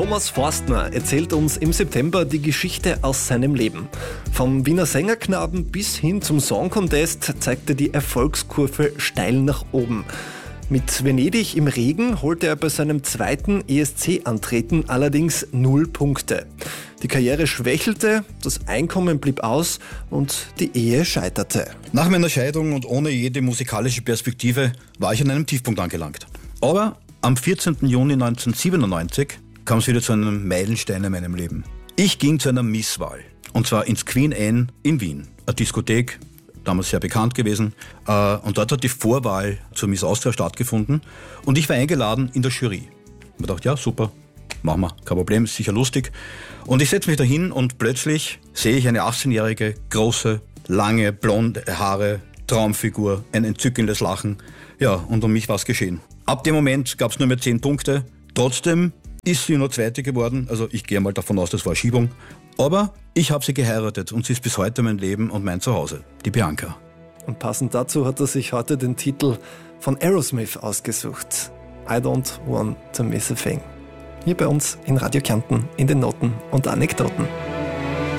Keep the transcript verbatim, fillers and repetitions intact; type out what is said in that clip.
Thomas Forstner erzählt uns im September die Geschichte aus seinem Leben. Vom Wiener Sängerknaben bis hin zum Song Contest zeigte die Erfolgskurve steil nach oben. Mit Venedig im Regen holte er bei seinem zweiten E S C-Antreten allerdings null Punkte. Die Karriere schwächelte, das Einkommen blieb aus und die Ehe scheiterte. Nach meiner Scheidung und ohne jede musikalische Perspektive war ich an einem Tiefpunkt angelangt. Aber am vierzehnten Juni neunzehnhundertsiebenundneunzig kam es wieder zu einem Meilenstein in meinem Leben. Ich ging zu einer Misswahl. Und zwar ins Queen Anne in Wien. Eine Diskothek, damals sehr bekannt gewesen. Und dort hat die Vorwahl zur Miss Austria stattgefunden. Und ich war eingeladen in der Jury. Ich habe gedacht, ja, super, machen wir, kein Problem, ist sicher lustig. Und ich setze mich da hin und plötzlich sehe ich eine achtzehnjährige, große, lange, blonde Haare, Traumfigur, ein entzückendes Lachen. Ja, und um mich war es geschehen. Ab dem Moment gab es nur mehr zehn Punkte. Trotzdem ist sie nur Zweite geworden. Also ich gehe mal davon aus, das war Schiebung. Aber ich habe sie geheiratet und sie ist bis heute mein Leben und mein Zuhause, die Bianca. Und passend dazu hat er sich heute den Titel von Aerosmith ausgesucht. I don't want to miss a thing. Hier bei uns in Radio Kärnten in den Noten und Anekdoten.